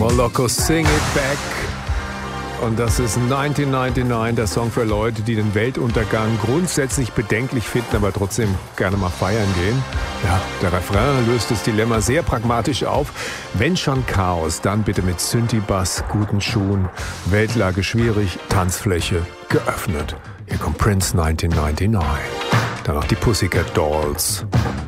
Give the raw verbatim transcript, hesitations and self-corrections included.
Moloko, Sing It Back. Und das ist neunzehnhundertneunundneunzig, der Song für Leute, die den Weltuntergang grundsätzlich bedenklich finden, aber trotzdem gerne mal feiern gehen. Ja, der Refrain löst das Dilemma sehr pragmatisch auf. Wenn schon Chaos, dann bitte mit Synthi-Bass, guten Schuhen, Weltlage schwierig, Tanzfläche geöffnet. Hier kommt Prince neunzehnhundertneunundneunzig. Dann noch die Pussycat Dolls.